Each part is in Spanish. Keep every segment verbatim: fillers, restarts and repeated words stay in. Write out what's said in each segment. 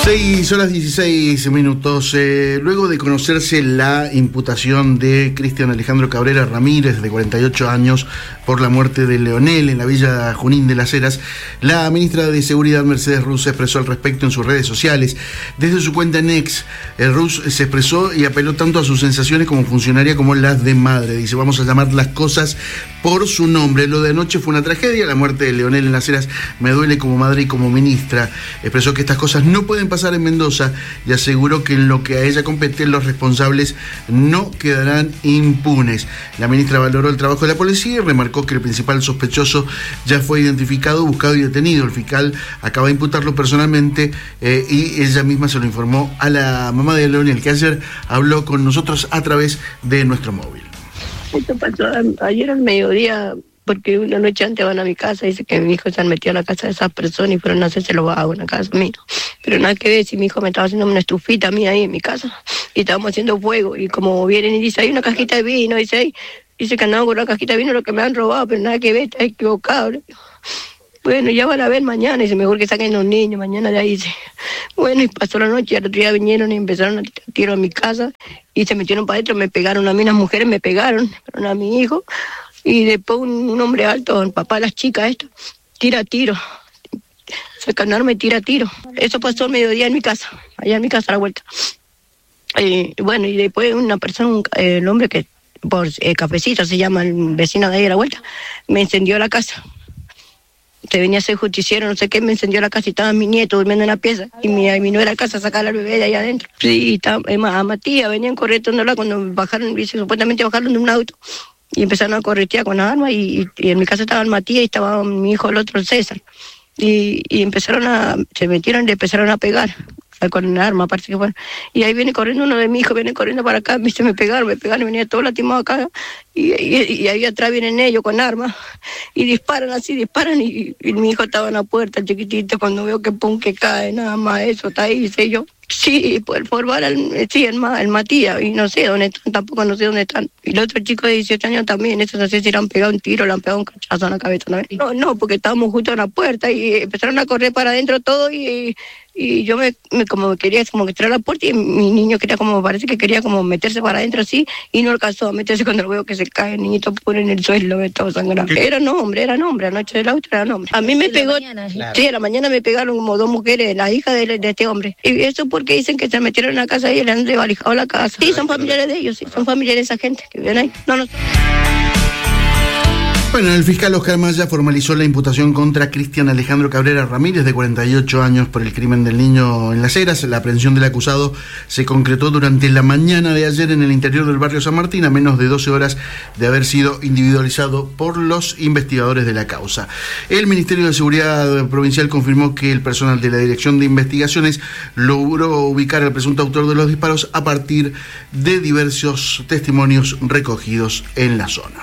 seis horas dieciséis minutos. Eh, luego de conocerse la imputación de Cristian Alejandro Cabrera Ramírez, de cuarenta y ocho años, por la muerte de Leonel en la Villa Junín de las Heras, la ministra de Seguridad, Mercedes Ruz, se expresó al respecto en sus redes sociales. Desde su cuenta en X, eh, Ruz se expresó y apeló tanto a sus sensaciones como funcionaria como las de madre. Dice: vamos a llamar las cosas por su nombre. Lo de anoche fue una tragedia, la muerte de Leonel en las Heras me duele como madre y como ministra. Expresó que estas cosas no pueden pasar en Mendoza y aseguró que en lo que a ella compete los responsables no quedarán impunes. La ministra valoró el trabajo de la policía y remarcó que el principal sospechoso ya fue identificado, buscado y detenido. El fiscal acaba de imputarlo personalmente eh, y ella misma se lo informó a la mamá de Leonel, que ayer habló con nosotros a través de nuestro móvil. Esto pasó ayer al mediodía, porque una noche antes van a mi casa, dice que mi hijo se han metido a la casa de esas personas y fueron a hacerse los vagos en la casa mía. Pero nada que ver, si mi hijo me estaba haciendo una estufita mía ahí en mi casa y estábamos haciendo fuego, y como vienen y dice, hay una cajita de vino, dice, ahí, dice que andaban con una cajita de vino, lo que me han robado, pero nada que ver, está equivocado. Bueno, ya van a ver mañana, dice, mejor que saquen los niños, mañana de ahí, dice. Bueno, y pasó la noche, y al otro día vinieron y empezaron a tirar tiro a mi casa, y se metieron para adentro, me pegaron a mí, las mujeres me pegaron, pegaron a mi hijo, y después un, un hombre alto, el papá de las chicas, esto, tira tiro, saca un arma y tira tiro. Eso pasó al mediodía en mi casa, allá en mi casa a la vuelta. Y bueno, y después una persona, un, el hombre que, por eh, Cafecito se llama, el vecino de ahí a la vuelta, me encendió la casa. Se venía a ser justiciero, no sé qué, me encendió la casa y estaba mi nieto durmiendo en la pieza. Y mi, mi nuera a casa a sacar al bebé de ahí adentro. Sí, estaba, a Matías venían correteándola cuando bajaron, dice, supuestamente bajaron de un auto. Y empezaron a corretear con las armas y, y, y en mi casa estaba el Matías y estaba mi hijo, el otro, el César. Y, y empezaron a, se metieron y le empezaron a pegar con el arma, parece que fueron. Y ahí viene corriendo uno de mis hijos, viene corriendo para acá, me, se me pegaron, me pegaron, venía todo lastimado acá. Y, y, y ahí atrás vienen ellos con armas y disparan así, disparan y, y mi hijo estaba en la puerta, chiquitito, cuando veo que pum, que cae, nada más eso, está ahí, sé yo. Sí, por formar al, sí, el, el Matías, y no sé dónde están, tampoco no sé dónde están. Y el otro chico de dieciocho años también, eso no sé si le han pegado un tiro, le han pegado un cachazo en la cabeza también. No, no, porque estábamos justo en la puerta y empezaron a correr para adentro todo y, y yo me, me como quería como que entrar a la puerta y mi niño quería como, parece que quería como meterse para adentro así y no alcanzó a meterse cuando lo veo que se cae, el niñito pone en el suelo, ve todo sangrando. Era hombre, era hombre, anoche del auto era hombre. A mí me pegó, mañana, claro. Sí, a la mañana me pegaron como dos mujeres, las hijas de, de este hombre. Y eso porque dicen que se metieron en la casa y le han desvalijado la casa. Sí, son familiares de ellos, sí, son familiares de esa gente que viven ahí. No, no. Bueno, el fiscal Oscar Maya formalizó la imputación contra Cristian Alejandro Cabrera Ramírez, de cuarenta y ocho años, por el crimen del niño en Las Heras. La aprehensión del acusado se concretó durante la mañana de ayer en el interior del barrio San Martín, a menos de doce horas de haber sido individualizado por los investigadores de la causa. El Ministerio de Seguridad Provincial confirmó que el personal de la Dirección de Investigaciones logró ubicar al presunto autor de los disparos a partir de diversos testimonios recogidos en la zona.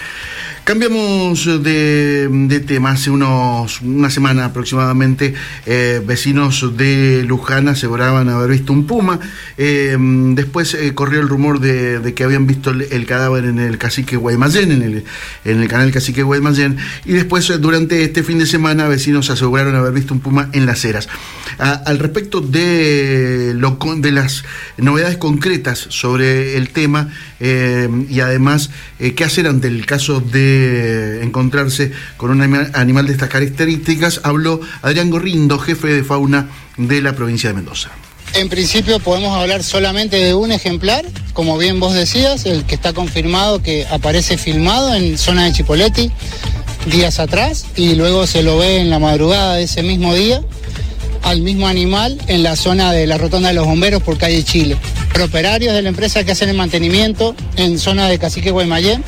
Cambiamos de, de tema. Hace unos, una semana aproximadamente, eh, vecinos de Luján aseguraban haber visto un puma. Eh, después eh, corrió el rumor de, de que habían visto el, el cadáver en el Cacique Guaymallén, en el, en el canal Cacique Guaymallén. Y después, durante este fin de semana, vecinos aseguraron haber visto un puma en Las Heras. A, al respecto de, lo, de las novedades concretas sobre el tema eh, y además eh, qué hacer ante el caso de encontrarse con un animal de estas características, habló Adrián Gorrindo, jefe de fauna de la provincia de Mendoza. En principio podemos hablar solamente de un ejemplar, como bien vos decías, el que está confirmado que aparece filmado en zona de Chipoleti días atrás y luego se lo ve en la madrugada de ese mismo día al mismo animal en la zona de la Rotonda de los Bomberos por calle Chile. Operarios de la empresa que hacen el mantenimiento en zona de Cacique Guaymallén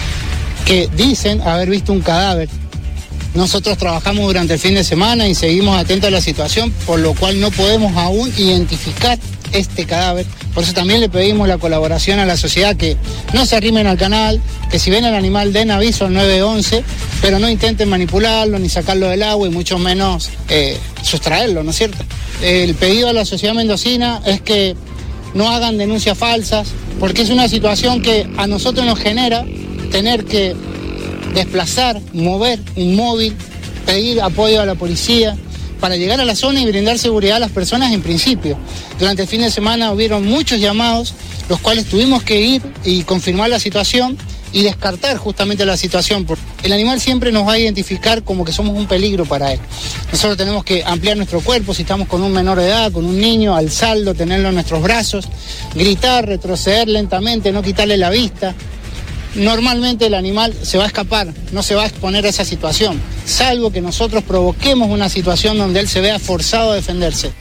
que dicen haber visto un cadáver. Nosotros trabajamos durante el fin de semana y seguimos atentos a la situación, por lo cual no podemos aún identificar este cadáver. Por eso también le pedimos la colaboración a la sociedad, que no se arrimen al canal, que si ven el animal den aviso al nueve once, pero no intenten manipularlo ni sacarlo del agua y mucho menos eh, sustraerlo, ¿no es cierto? El pedido a la sociedad mendocina es que no hagan denuncias falsas, porque es una situación que a nosotros nos genera tener que desplazar, mover un móvil, pedir apoyo a la policía, para llegar a la zona y brindar seguridad a las personas en principio. Durante el fin de semana hubieron muchos llamados, los cuales tuvimos que ir y confirmar la situación y descartar justamente la situación. El animal siempre nos va a identificar como que somos un peligro para él. Nosotros tenemos que ampliar nuestro cuerpo, si estamos con un menor de edad, con un niño, alzarlo, tenerlo en nuestros brazos, gritar, retroceder lentamente, no quitarle la vista. Normalmente el animal se va a escapar, no se va a exponer a esa situación, salvo que nosotros provoquemos una situación donde él se vea forzado a defenderse.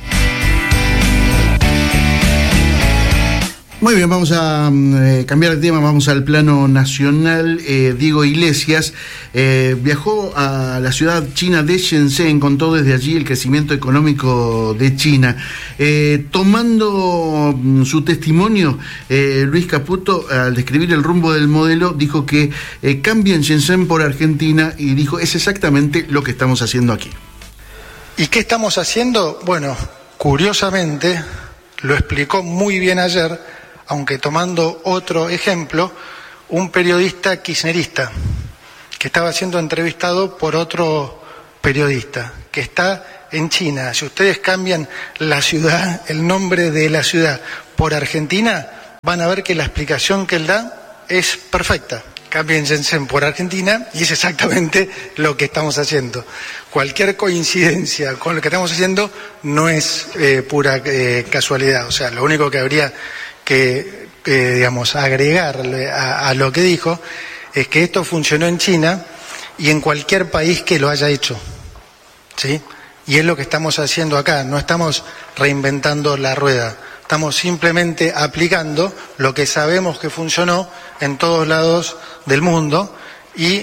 Muy bien, vamos a eh, cambiar de tema, vamos al plano nacional. Eh, Diego Iglesias eh, viajó a la ciudad china de Shenzhen, contó desde allí el crecimiento económico de China. Eh, tomando su testimonio, eh, Luis Caputo, al describir el rumbo del modelo, dijo que eh, cambian Shenzhen por Argentina y dijo, es exactamente lo que estamos haciendo aquí. ¿Y qué estamos haciendo? Bueno, curiosamente, lo explicó muy bien ayer, aunque tomando otro ejemplo, un periodista kirchnerista que estaba siendo entrevistado por otro periodista que está en China. Si ustedes cambian la ciudad, el nombre de la ciudad por Argentina, van a ver que la explicación que él da es perfecta. Cambien Shenzhen por Argentina y es exactamente lo que estamos haciendo. Cualquier coincidencia con lo que estamos haciendo no es eh, pura eh, casualidad. O sea, lo único que habría que, eh, digamos, agregarle a, a lo que dijo es que esto funcionó en China y en cualquier país que lo haya hecho, ¿sí? Y es lo que estamos haciendo acá, no estamos reinventando la rueda, estamos simplemente aplicando lo que sabemos que funcionó en todos lados del mundo y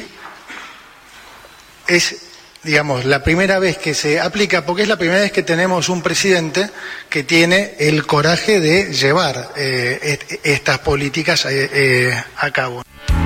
es, digamos, la primera vez que se aplica, porque es la primera vez que tenemos un presidente que tiene el coraje de llevar eh, est- estas políticas eh, eh, a cabo.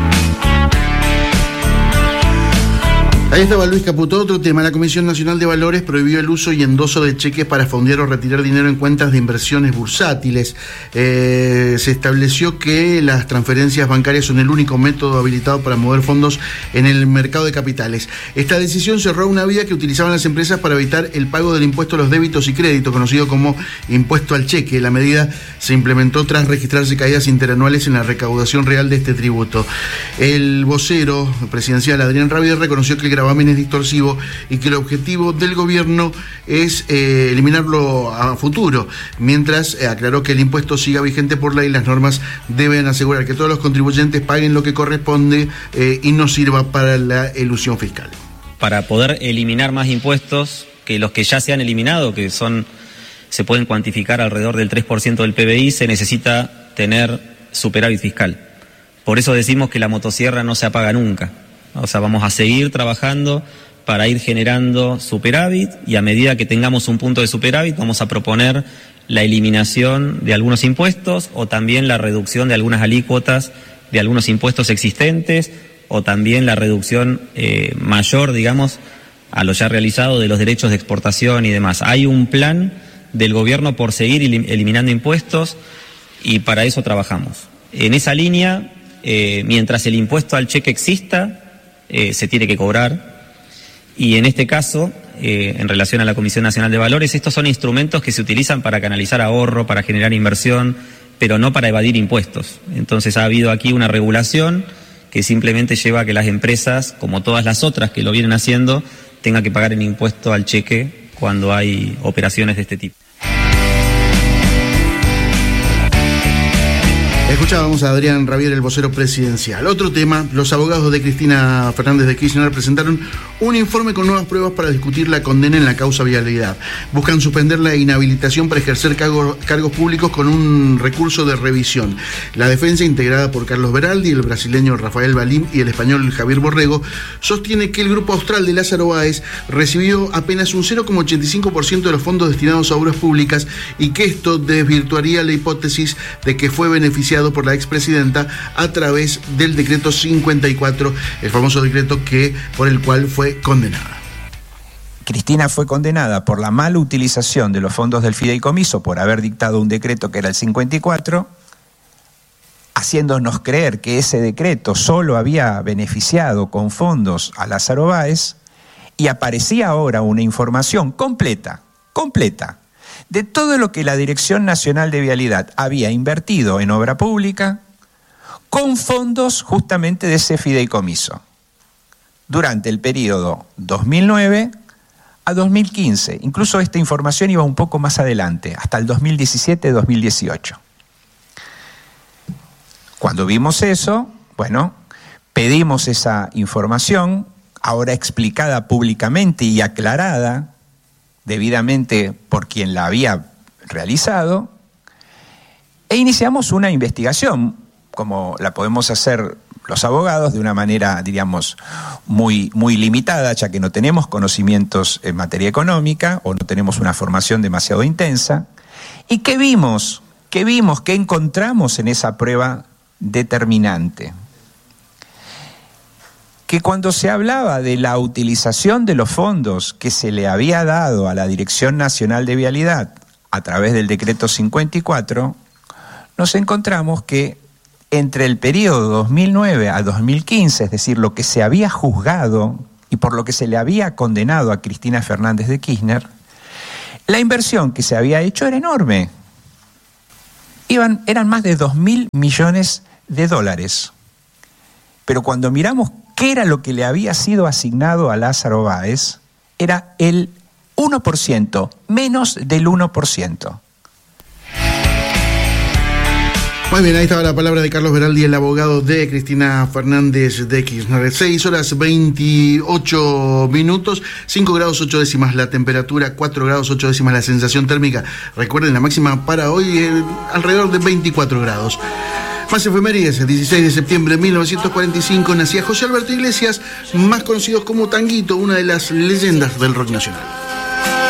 Ahí estaba Luis Caputo. Otro tema, la Comisión Nacional de Valores prohibió el uso y endoso de cheques para fondear o retirar dinero en cuentas de inversiones bursátiles. Eh, se estableció que las transferencias bancarias son el único método habilitado para mover fondos en el mercado de capitales. Esta decisión cerró una vía que utilizaban las empresas para evitar el pago del impuesto a los débitos y créditos, conocido como impuesto al cheque. La medida se implementó tras registrarse caídas interanuales en la recaudación real de este tributo. El vocero presidencial, Adrián Rabier, reconoció que el gravamen es distorsivo y que el objetivo del gobierno es eh, eliminarlo a futuro, mientras eh, aclaró que el impuesto siga vigente por ley. Las normas deben asegurar que todos los contribuyentes paguen lo que corresponde eh, y no sirva para la elusión fiscal. Para poder eliminar más impuestos que los que ya se han eliminado, que son se pueden cuantificar alrededor del tres por ciento del P B I, se necesita tener superávit fiscal. Por eso decimos que la motosierra no se apaga nunca. O sea, vamos a seguir trabajando para ir generando superávit y a medida que tengamos un punto de superávit vamos a proponer la eliminación de algunos impuestos o también la reducción de algunas alícuotas de algunos impuestos existentes o también la reducción eh, mayor, digamos, a lo ya realizado de los derechos de exportación y demás. Hay un plan del gobierno por seguir eliminando impuestos y para eso trabajamos. En esa línea, eh, mientras el impuesto al cheque exista, Eh, se tiene que cobrar y en este caso, eh, en relación a la Comisión Nacional de Valores, estos son instrumentos que se utilizan para canalizar ahorro, para generar inversión, pero no para evadir impuestos. Entonces ha habido aquí una regulación que simplemente lleva a que las empresas, como todas las otras que lo vienen haciendo, tengan que pagar el impuesto al cheque cuando hay operaciones de este tipo. Escuchábamos a Adrián Rabier, el vocero presidencial. Otro tema, los abogados de Cristina Fernández de Kirchner presentaron un informe con nuevas pruebas para discutir la condena en la causa vialidad. Buscan suspender la inhabilitación para ejercer cargos, cargos públicos con un recurso de revisión. La defensa, integrada por Carlos Beraldi, el brasileño Rafael Balim y el español Javier Borrego, sostiene que el grupo austral de Lázaro Báez recibió apenas un cero coma ochenta y cinco por ciento de los fondos destinados a obras públicas y que esto desvirtuaría la hipótesis de que fue beneficiado por la expresidenta a través del decreto cincuenta y cuatro, el famoso decreto que por el cual fue condenada. Cristina fue condenada por la mala utilización de los fondos del fideicomiso por haber dictado un decreto que era el cincuenta y cuatro, haciéndonos creer que ese decreto solo había beneficiado con fondos a Lázaro Báez y aparecía ahora una información completa, completa, de todo lo que la Dirección Nacional de Vialidad había invertido en obra pública con fondos justamente de ese fideicomiso durante el periodo dos mil nueve a dos mil quince. Incluso esta información iba un poco más adelante, hasta el dos mil diecisiete dos mil dieciocho. Cuando vimos eso, bueno, pedimos esa información, ahora explicada públicamente y aclarada debidamente por quien la había realizado, e iniciamos una investigación, como la podemos hacer los abogados, de una manera, diríamos, muy, muy limitada, ya que no tenemos conocimientos en materia económica o no tenemos una formación demasiado intensa. ¿Y qué vimos? ¿Qué vimos? ¿Qué encontramos en esa prueba determinante? Que cuando se hablaba de la utilización de los fondos que se le había dado a la Dirección Nacional de Vialidad a través del decreto cincuenta y cuatro, nos encontramos que entre el periodo dos mil nueve a dos mil quince, es decir, lo que se había juzgado y por lo que se le había condenado a Cristina Fernández de Kirchner, la inversión que se había hecho era enorme. Iban, eran más de dos mil millones de dólares. Pero cuando miramos qué era lo que le había sido asignado a Lázaro Báez, era el uno por ciento, menos del uno por ciento. Muy bien, ahí estaba la palabra de Carlos Beraldi, el abogado de Cristina Fernández de Kirchner. seis horas veintiocho minutos, cinco grados ocho décimas la temperatura, cuatro grados ocho décimas la sensación térmica. Recuerden, la máxima para hoy eh, alrededor de veinticuatro grados. Más efemérides, el dieciséis de septiembre de mil novecientos cuarenta y cinco nacía José Alberto Iglesias, más conocido como Tanguito, una de las leyendas del rock nacional.